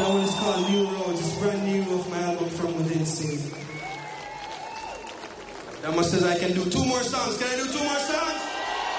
That one is called New Roads. It's brand new off my album From Within Scene. Dama says I can do 2 more songs. Can I do 2 more songs?